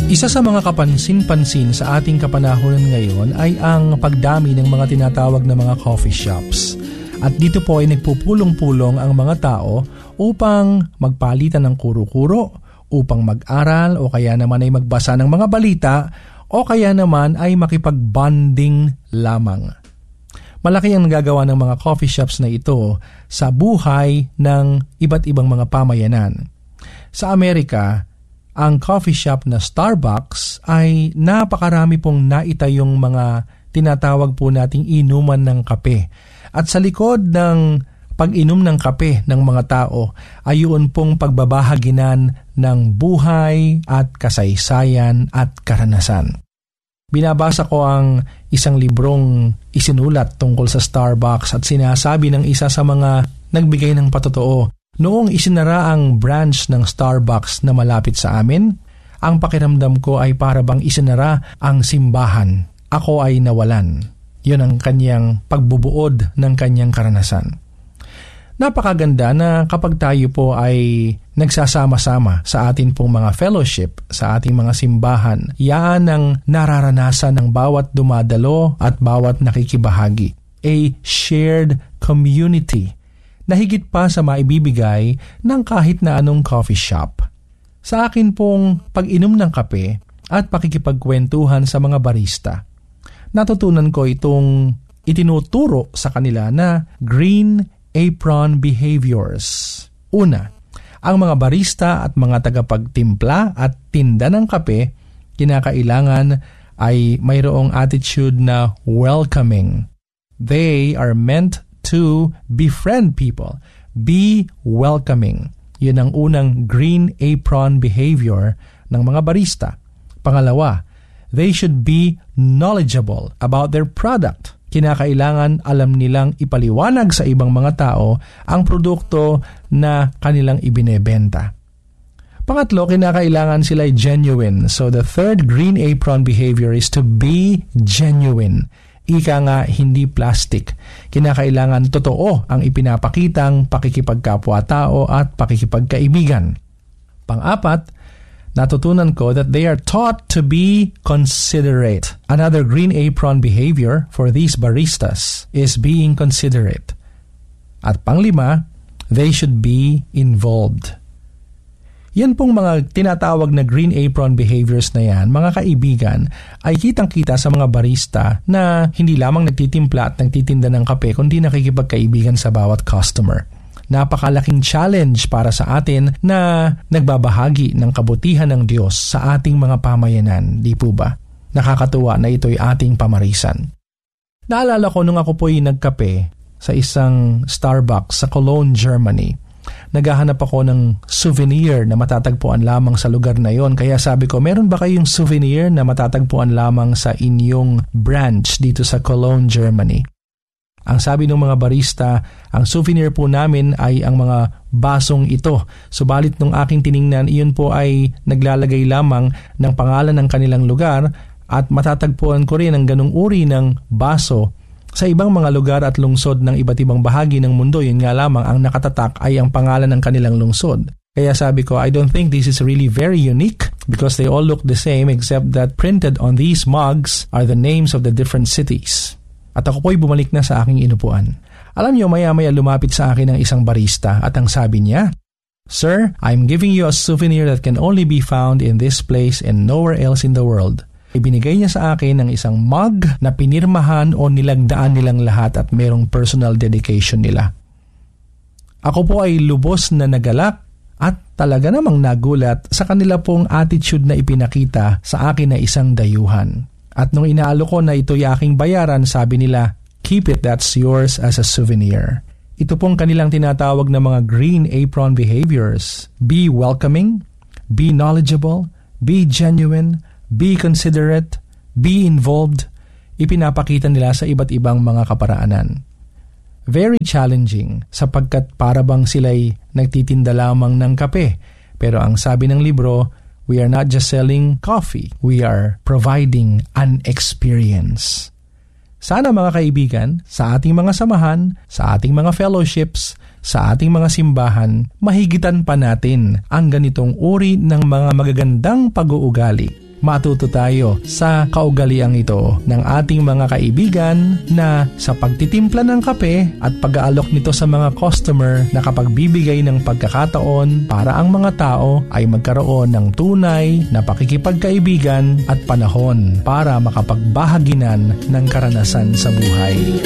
Isa sa mga kapansin-pansin sa ating kapanahonan ngayon ay ang pagdami ng mga tinatawag na mga coffee shops. At dito po ay nagpupulong-pulong ang mga tao upang magpalitan ng kuro-kuro, upang mag-aral o kaya naman ay magbasa ng mga balita o kaya naman ay makipag-bonding lamang. Malaki ang nagagawa ng mga coffee shops na ito sa buhay ng iba't ibang mga pamayanan. Sa Amerika, ang coffee shop na Starbucks ay napakarami pong naitayong mga tinatawag po nating inuman ng kape. At sa likod ng pag-inom ng kape ng mga tao ay yun pong pagbabahaginan ng buhay at kasaysayan at karanasan. Binabasa ko ang isang librong isinulat tungkol sa Starbucks at sinasabi ng isa sa mga nagbigay ng patotoo. Noong isinara ang branch ng Starbucks na malapit sa amin, ang pakiramdam ko ay para bang isinara ang simbahan. Ako ay nawalan. Yun ang kanyang pagbubuod ng kanyang karanasan. Napakaganda na kapag tayo po ay nagsasama-sama sa atin pong mga fellowship, sa ating mga simbahan, yan ang nararanasan ng bawat dumadalo at bawat nakikibahagi. A shared community na higit pa sa maibibigay ng kahit na anong coffee shop. Sa akin pong pag-inom ng kape at pakikipagkwentuhan sa mga barista, natutunan ko itong itinuturo sa kanila na green apron behaviors. Una, ang mga barista at mga tagapagtimpla at tinda ng kape, kinakailangan ay mayroong attitude na welcoming. They are meant to befriend people. Be welcoming. Yun ang unang green apron behavior ng mga barista. Pangalawa, they should be knowledgeable about their product. Kinakailangan alam nilang ipaliwanag sa ibang mga tao ang produkto na kanilang ibinebenta. Pangatlo, kinakailangan sila genuine. So the third green apron behavior is to be genuine. Ika nga, hindi plastic. Kinakailangan totoo ang ipinapakitang pakikipagkapwa-tao at pakikipagkaibigan. Pang-apat, natutunan ko that they are taught to be considerate. Another green apron behavior for these baristas is being considerate. At pang-lima, they should be involved. Yan pong mga tinatawag na green apron behaviors na yan, mga kaibigan, ay kitang-kita sa mga barista na hindi lamang nagtitimpla at nagtitinda ng kape, kundi nakikipagkaibigan sa bawat customer. Napakalaking challenge para sa atin na nagbabahagi ng kabutihan ng Diyos sa ating mga pamayanan, di po ba? Nakakatuwa na ito'y ating pamarisan. Naalala ko nung ako po'y nagkape sa isang Starbucks sa Cologne, Germany. Naghahanap ako ng souvenir na matatagpuan lamang sa lugar na yon. Kaya sabi ko, meron ba kayong souvenir na matatagpuan lamang sa inyong branch dito sa Cologne, Germany? Ang sabi ng mga barista, ang souvenir po namin ay ang mga basong ito. Subalit nung aking tiningnan, iyon po ay naglalagay lamang ng pangalan ng kanilang lugar at matatagpuan ko rin ang ganung uri ng baso sa ibang mga lugar at lungsod ng iba't ibang bahagi ng mundo. Yun nga lamang, ang nakatatak ay ang pangalan ng kanilang lungsod. Kaya sabi ko, I don't think this is really very unique because they all look the same except that printed on these mugs are the names of the different cities. At ako po'y bumalik na sa aking inupuan. Alam niyo, maya-maya lumapit sa akin ang isang barista at ang sabi niya, "Sir, I'm giving you a souvenir that can only be found in this place and nowhere else in the world." Ibinigay niya sa akin ng isang mug na pinirmahan o nilagdaan nilang lahat at merong personal dedication nila. Ako po ay lubos na nagalak at talaga namang nagulat sa kanila pong attitude na ipinakita sa akin na isang dayuhan. At nung inaalo ko na ito'y aking bayaran, sabi nila, "Keep it, that's yours as a souvenir." Ito pong kanilang tinatawag na mga green apron behaviors. Be welcoming, be knowledgeable, be genuine, be considerate, be involved. Ipinapakita nila sa iba't ibang mga kaparaanan. Very challenging sapagkat para bang sila'y nagtitinda lamang ng kape. Pero ang sabi ng libro, we are not just selling coffee. We are providing an experience. Sana mga kaibigan, sa ating mga samahan, sa ating mga fellowships, sa ating mga simbahan, mahigitan pa natin ang ganitong uri ng mga magagandang pag-uugali matuto tayo sa kaugaliang ito ng ating mga kaibigan na sa pagtitimpla ng kape at pag-aalok nito sa mga customer na kapagbibigay ng pagkakataon para ang mga tao ay magkaroon ng tunay na pakikipagkaibigan at panahon para makapagbahaginan ng karanasan sa buhay.